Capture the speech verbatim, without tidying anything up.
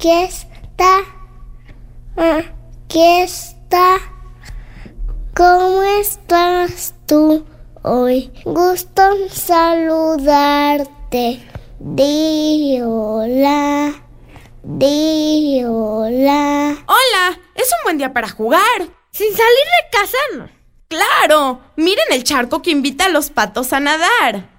aquí está, aquí está. ¿Cómo estás tú hoy? Gusto en saludarte. Di hola, di hola. ¡Hola! Es un buen día para jugar. ¿Sin salir de casa? No. ¡Claro! Miren el charco que invita a los patos a nadar.